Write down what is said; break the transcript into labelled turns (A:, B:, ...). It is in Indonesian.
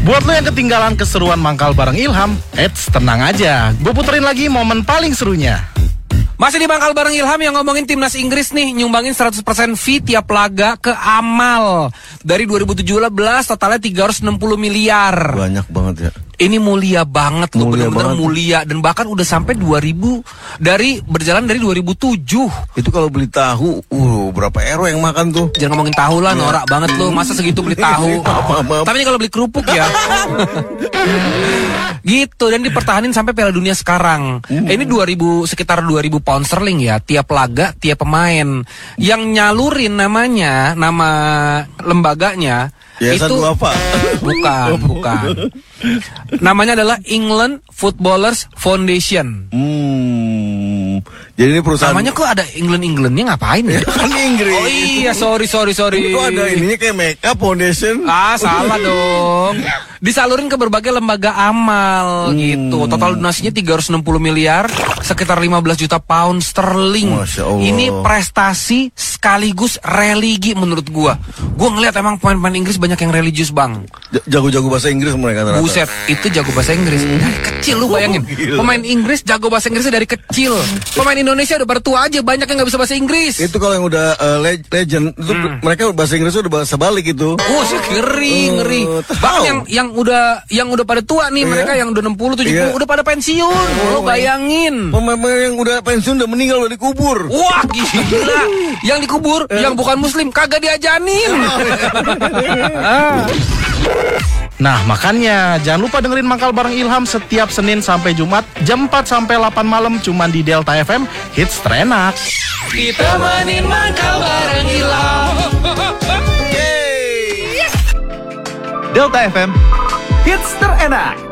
A: Buat lo yang ketinggalan keseruan mangkal bareng Ilham, tenang aja, gue puterin lagi momen paling serunya.
B: Masih di Mangkal bareng Ilham yang ngomongin timnas Inggris nih, nyumbangin 100% fee tiap laga ke Amal. Dari 2017 totalnya 360 miliar.
C: Banyak banget ya.
B: Ini mulia banget loh, bener-bener mulia. Dan bahkan udah sampai 2000, berjalan dari 2007.
C: Itu kalau beli tahu, berapa euro yang makan tuh?
B: Jangan ngomongin tahu lah, norak banget loh. Masa segitu beli tahu?
C: Maaf.
B: Tapi ini kalau beli kerupuk ya. Gitu, dan dipertahanin sampai Piala Dunia sekarang. Ini sekitar 2000 pound sterling ya, tiap laga, tiap pemain. Yang nyalurin nama lembaganya
C: Yayasan
B: itu
C: apa?
B: Bukan. Namanya adalah England Footballers Foundation.
C: Jadi ini perusahaan.
B: Namanya kok ada Englandnya ngapain ya?
C: Kan Inggris.
B: Oh iya, sorry.
C: Kok ada ininya kayak Makeup Foundation?
B: Salah dong. Disalurin ke berbagai lembaga amal gitu. Total donasinya 360 miliar, sekitar 15 juta pound sterling.
C: Masya Allah.
B: Ini prestasi sekaligus religi menurut gua. Gua ngeliat emang pemain-pemain Inggris banyak yang religius, Bang.
C: Jago-jago bahasa Inggris mereka ternyata.
B: Buset, itu jago bahasa Inggris dari kecil, lu bayangin. Pemain Inggris jago bahasa Inggrisnya dari kecil. Pemain Indonesia udah bertua aja banyak yang nggak bisa bahasa Inggris.
C: Itu kalau yang udah legend itu mereka bahasa Inggrisnya udah bahasa balik itu.
B: Ngeri. Bahkan yang udah pada tua nih, mereka yang udah 60 70 udah pada pensiun. Lu bayangin.
C: Pemain yang udah pensiun udah meninggal, udah dikubur.
B: Wah, gila. Yang dikubur yang bukan muslim kagak diajanin.
A: Nah makanya jangan lupa dengerin Mangkal bareng Ilham setiap Senin sampai Jumat jam 4 sampai 8 malam cuma di Delta FM, hits terenak.
B: Kita mainin Mangkal bareng Ilham.
D: Delta FM, hits terenak.